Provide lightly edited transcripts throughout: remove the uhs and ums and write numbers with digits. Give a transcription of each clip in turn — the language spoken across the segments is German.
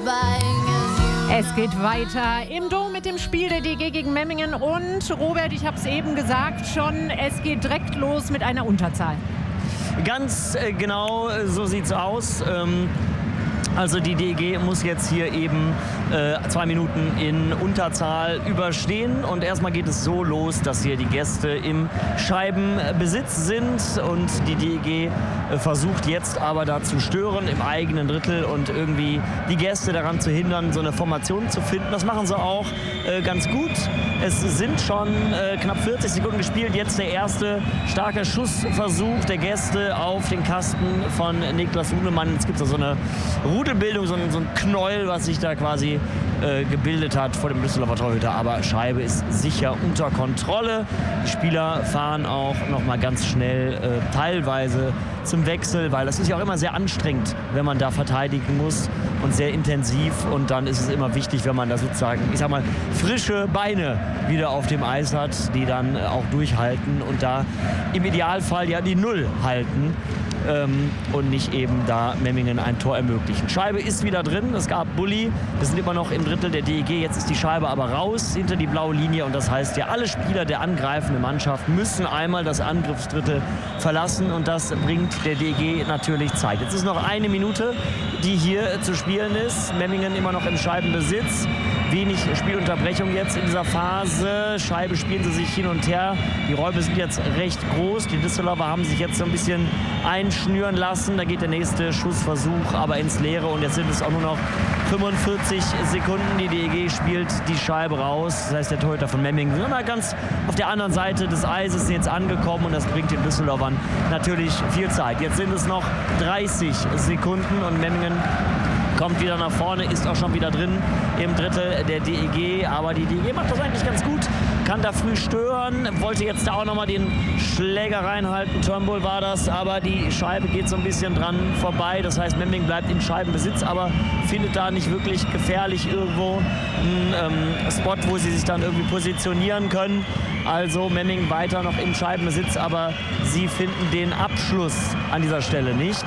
Es geht weiter im Dom mit dem Spiel der DG gegen Memmingen und Robert, ich habe es eben gesagt schon, es geht direkt los mit einer Unterzahl. Ganz genau, so sieht's aus. Also die DEG muss jetzt hier eben 2 Minuten in Unterzahl überstehen. Und erstmal geht es so los, dass hier die Gäste im Scheibenbesitz sind. Und die DEG versucht jetzt aber da zu stören im eigenen Drittel und irgendwie die Gäste daran zu hindern, so eine Formation zu finden. Das machen sie auch ganz gut. Es sind schon knapp 40 Sekunden gespielt. Jetzt der erste starke Schussversuch der Gäste auf den Kasten von Niklas Uhlemann. Jetzt gibt es so eine Rudelbildung, so ein Knäuel, was sich da quasi gebildet hat vor dem Düsseldorfer Torhüter. Aber Scheibe ist sicher unter Kontrolle. Die Spieler fahren auch noch mal ganz schnell teilweise zum Wechsel, weil das ist ja auch immer sehr anstrengend, wenn man da verteidigen muss und sehr intensiv. Und dann ist es immer wichtig, wenn man da sozusagen, ich sag mal, frische Beine wieder auf dem Eis hat, die dann auch durchhalten und da im Idealfall ja die Null halten. Und nicht eben da Memmingen ein Tor ermöglichen. Scheibe ist wieder drin, es gab Bulli, wir sind immer noch im Drittel der DEG, jetzt ist die Scheibe aber raus hinter die blaue Linie und das heißt ja, alle Spieler der angreifenden Mannschaft müssen einmal das Angriffsdrittel verlassen und das bringt der DEG natürlich Zeit. Jetzt ist noch 1 Minute, die hier zu spielen ist, Memmingen immer noch im Scheibenbesitz. Wenig Spielunterbrechung jetzt in dieser Phase. Scheibe spielen sie sich hin und her. Die Räume sind jetzt recht groß. Die Düsseldorfer haben sich jetzt so ein bisschen einschnüren lassen. Da geht der nächste Schussversuch aber ins Leere. Und jetzt sind es auch nur noch 45 Sekunden. Die DEG spielt die Scheibe raus. Das heißt, der Torhüter von Memmingen sind immer ganz auf der anderen Seite des Eises jetzt angekommen. Und das bringt den Düsseldorfern natürlich viel Zeit. Jetzt sind es noch 30 Sekunden und Memmingen kommt wieder nach vorne, ist auch schon wieder drin im Drittel der DEG. Aber die DEG macht das eigentlich ganz gut, kann da früh stören, wollte jetzt da auch nochmal den Schläger reinhalten. Turnbull war das, aber die Scheibe geht so ein bisschen dran vorbei. Das heißt, Memmingen bleibt in Scheibenbesitz, aber findet da nicht wirklich gefährlich irgendwo einen Spot, wo sie sich dann irgendwie positionieren können. Also Memmingen weiter noch im Scheibenbesitz, aber sie finden den Abschluss an dieser Stelle nicht.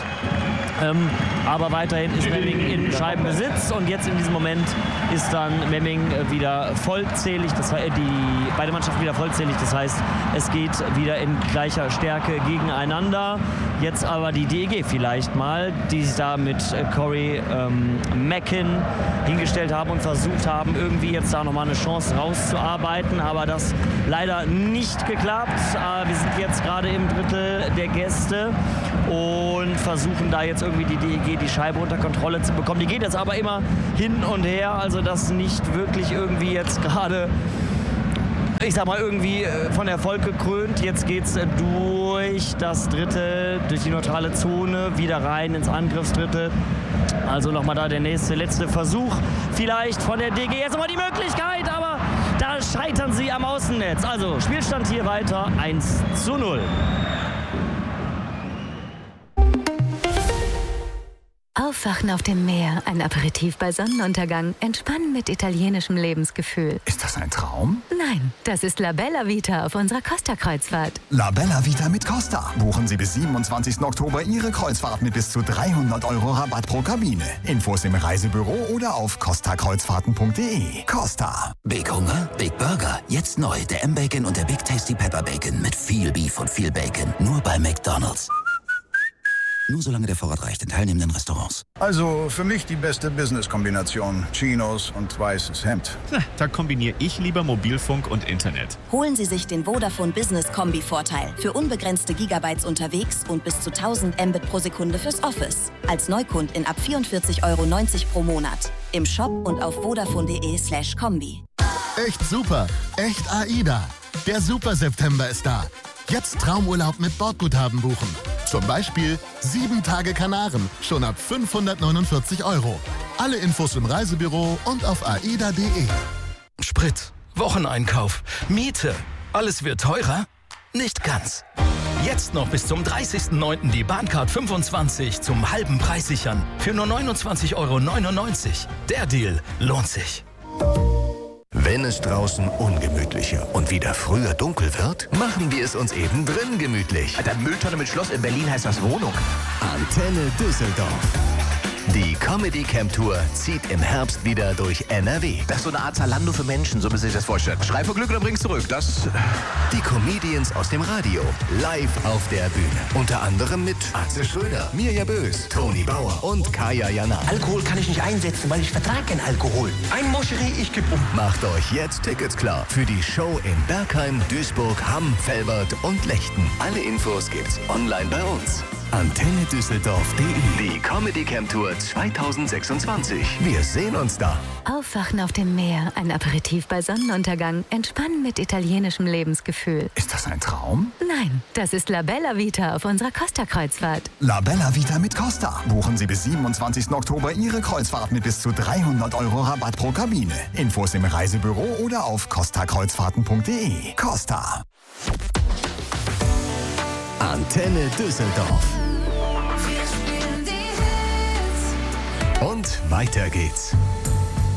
Aber weiterhin ist Memmingen in Scheibenbesitz und jetzt in diesem Moment ist dann Memmingen wieder vollzählig, beide Mannschaften wieder vollzählig, das heißt, es geht wieder in gleicher Stärke gegeneinander. Jetzt aber die DEG vielleicht mal, die sich da mit Corey Mackin hingestellt haben und versucht haben, irgendwie jetzt da nochmal eine Chance rauszuarbeiten, aber das leider nicht geklappt. Wir sind jetzt gerade im Drittel der Gäste und versuchen da jetzt irgendwie die DEG die Scheibe unter Kontrolle zu bekommen. Die geht jetzt aber immer hin und her, also das nicht wirklich irgendwie jetzt gerade, ich sag mal, irgendwie von Erfolg gekrönt. Jetzt geht's durch das Drittel, durch die neutrale Zone, wieder rein ins Angriffsdrittel. Also nochmal da der letzte Versuch vielleicht von der DG. Jetzt nochmal die Möglichkeit, aber da scheitern sie am Außennetz. Also Spielstand hier weiter 1:0. Aufwachen auf dem Meer, ein Aperitif bei Sonnenuntergang, entspannen mit italienischem Lebensgefühl. Ist das ein Traum? Nein, das ist La Bella Vita auf unserer Costa-Kreuzfahrt. La Bella Vita mit Costa. Buchen Sie bis 27. Oktober Ihre Kreuzfahrt mit bis zu 300 € Rabatt pro Kabine. Infos im Reisebüro oder auf costacreuzfahrten.de. Costa. Big Hunger, Big Burger. Jetzt neu der M-Bacon und der Big Tasty Pepper Bacon mit viel Beef und viel Bacon. Nur bei McDonald's. Nur solange der Vorrat reicht in teilnehmenden Restaurants. Also für mich die beste Business-Kombination. Chinos und weißes Hemd. Da kombiniere ich lieber Mobilfunk und Internet. Holen Sie sich den Vodafone Business Kombi-Vorteil. Für unbegrenzte Gigabytes unterwegs und bis zu 1000 Mbit pro Sekunde fürs Office. Als Neukundin ab 44,90 € pro Monat. Im Shop und auf vodafone.de/kombi. Echt super. Echt AIDA. Der Super September ist da. Jetzt Traumurlaub mit Bordguthaben buchen. Zum Beispiel 7 Tage Kanaren, schon ab 549 €. Alle Infos im Reisebüro und auf aida.de. Sprit, Wocheneinkauf, Miete, alles wird teurer? Nicht ganz. Jetzt noch bis zum 30.09. die Bahncard 25 zum halben Preis sichern. Für nur 29,99 €. Der Deal lohnt sich. Wenn es draußen ungemütlicher und wieder früher dunkel wird, machen wir es uns eben drin gemütlich. Alter, Mülltonne mit Schloss in Berlin heißt das Wohnung. Antenne Düsseldorf. Die Comedy Camp Tour zieht im Herbst wieder durch NRW. Das ist so eine Art Zalando für Menschen, so müssen Sie sich das vorstellen. Schrei vor Glück oder bring's zurück. Die Comedians aus dem Radio live auf der Bühne. Unter anderem mit Atze Schröder, Mirja Bös, Toni Bauer und Kaya Jana. Alkohol kann ich nicht einsetzen, weil ich vertrage keinen Alkohol. Ein Moscherie, ich geb um. Macht euch jetzt Tickets klar für die Show in Bergheim, Duisburg, Hamm, Velbert und Lechten. Alle Infos gibt's online bei uns. AntenneDüsseldorf.de. Die Comedy Camp Tour 2026. Wir sehen uns da. Aufwachen auf dem Meer, ein Aperitif bei Sonnenuntergang, entspannen mit italienischem Lebensgefühl. Ist das ein Traum? Nein, das ist La Bella Vita auf unserer Costa-Kreuzfahrt. La Bella Vita mit Costa. Buchen Sie bis 27. Oktober Ihre Kreuzfahrt mit bis zu 300 € Rabatt pro Kabine. Infos im Reisebüro oder auf costakreuzfahrten.de. Costa. Antenne Düsseldorf. Wir spielen die Hits. Und weiter geht's.